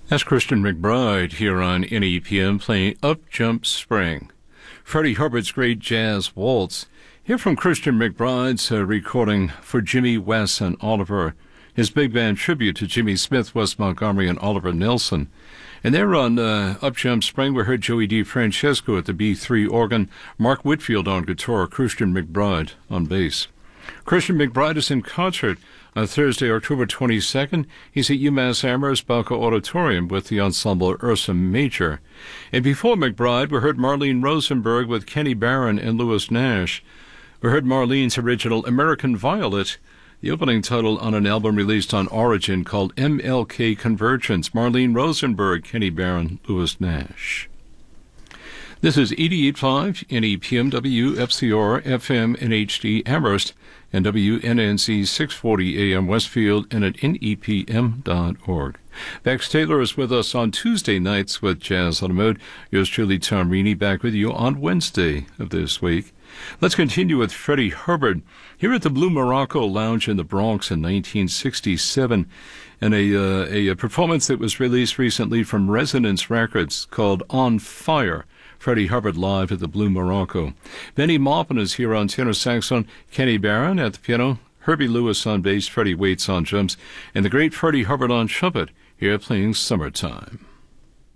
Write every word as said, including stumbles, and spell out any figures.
That's Christian McBride here on N E P M playing Up Jump Spring. Freddie Hubbard's great jazz waltz. Here from Christian McBride's uh, recording for Jimmy West and Oliver, his big band tribute to Jimmy Smith, Wes Montgomery, and Oliver Nelson. And there on uh, Up Jump Spring, we heard Joey DeFrancesco at the B three organ, Mark Whitfield on guitar, Christian McBride on bass. Christian McBride is in concert on Thursday, October twenty-second. He's at UMass Amherst Balco Auditorium with the ensemble Ursa Major. And before McBride, we heard Marlene Rosenberg with Kenny Barron and Lewis Nash. We heard Marlene's original American Violet, the opening title on an album released on Origin called M L K Convergence. Marlene Rosenberg, Kenny Barron, Lewis Nash. This is eighty-eight point five N E P M W F C R F M and H D Amherst and W N N C six forty A M Westfield and at N E P M dot org. Bex Taylor is with us on Tuesday nights with Jazz on the Mode. Yours truly, Tom Reaney, back with you on Wednesday of this week. Let's continue with Freddie Hubbard here at the Blue Morocco Lounge in the Bronx in nineteen sixty-seven, and a, uh, a, a performance that was released recently from Resonance Records called On Fire. Freddie Hubbard live at the Blue Morocco. Benny Maupin is here on tenor saxophone, Kenny Barron at the piano, Herbie Lewis on bass, Freddie Waits on drums, and the great Freddie Hubbard on trumpet, here playing Summertime.